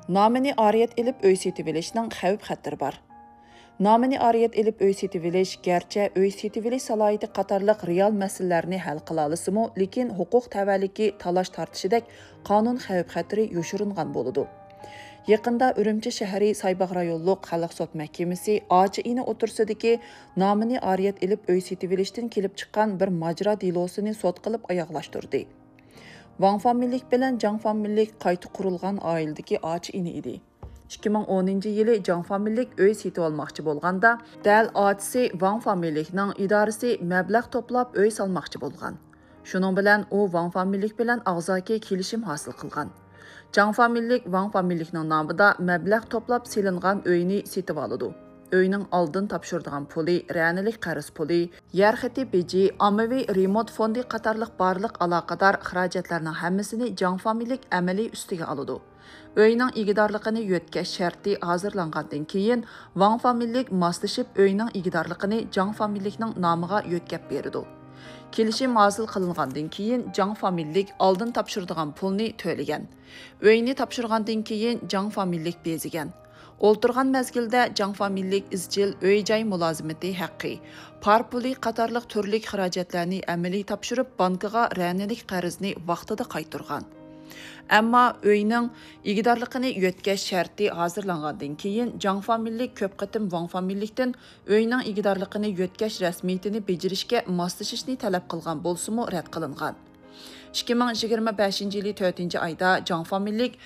Nomini ariyat ilib uy setib olishning xavf-xatiri bor. Nomini ariyat ilib uy setib olish garchi uy setib olish salohiyati qatorliq real masalalarni hal qila olsa-mu, lekin huquq tavalliki talash tortishidek qonun xavf-xatiri yoshiringan bo'ladi. Yaqında Ürümçi shahri Saybaq rayonluq xalq sot mahkamasi ochi ini o'tirsidagi nomini ariyat ilib uy setib olishdan kelib chiqqan bir majra delosini sot qilib oyoqlashtirdi. Wang familiylik bilan Zhang familiylik qayta qurilgan oiladagi ochi ini edi. 2010-yili Zhang familiylik uy setib olmoqchi bo'lganda, dal ochisi Wang familiylikning idorasi mablag' to'plab uy solmoqchi bo'lgan. Shuning bilan u Wang familiylik bilan og'zaki kelishim hosil qilgan. Zhang familiylik Wang familiylikning nomida mablag' to'plab silingan uyni setib oladi. Uyning oldin topshirdigan puli, ranilik qarz puli, yer xiti beji, ommaviy remont fondi qatorliq barliq aloqador xarajatlarning hammasini Zhang familiylik amaliy ustiga oladi. Uyning igidorligini yo'tkash sharti hozirlangandan keyin Wang familiylik moslashib uyning igidorligini Zhang familiylikning nomiga yo'tkab berdi. Kelishim hosil qilingandan keyin Zhang familiylik oldin topshirdigan pulni to'lagan. Uyni topshirgandan keyin Zhang familiylik bezigan. O'ltirgan mezgilda Zhang familiylik izchil uy-joy mulozimati haqqi, par puli qatorliq turli xarajatlarni amaliy topshirib, bankiga ranilik qarzni vaqtida qaytargan. Ammo uyning igidorligini yo'tkash sharti hozirlangandan keyin Zhang familiylik ko'p qatim Wang familiylikdan uyning igidorligini yo'tkash rasmiyatini bejirishga moslashishni talab qilgan bo'lsa-mu rad qilingan. 2025-yili 4-oyda Zhang familiylik